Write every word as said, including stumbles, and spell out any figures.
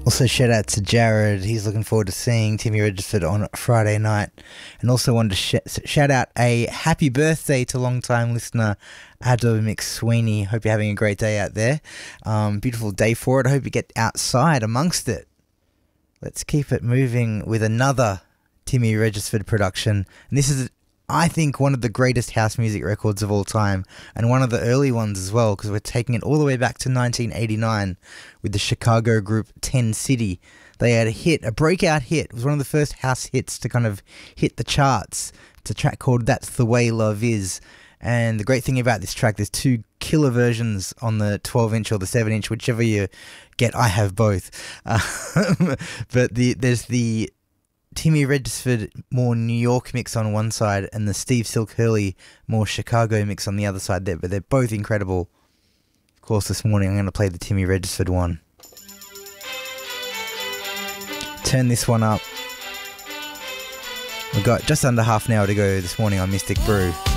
Also, shout out to Jared. He's looking forward to seeing Timmy Regisford on Friday night. And also wanted to sh- shout out a happy birthday to long-time listener Adam McSweeney. Hope you're having a great day out there. Um, beautiful day for it. I hope you get outside amongst it. Let's keep it moving with another Timmy Regisford production. And this is, I think, one of the greatest house music records of all time, and one of the early ones as well, because we're taking it all the way back to nineteen eighty-nine with the Chicago group Ten City. They had a hit, a breakout hit. It was one of the first house hits to kind of hit the charts. It's a track called That's the Way Love Is. And the great thing about this track, there's two killer versions on the twelve inch or the seven inch, whichever you get. I have both. Uh, but the there's the Timmy Regisford more New York mix on one side and the Steve Silk Hurley more Chicago mix on the other side there, but they're both incredible. Of course, this morning I'm going to play the Timmy Regisford one. Turn this one up. We've got just under half an hour to go this morning on Mystic Brew.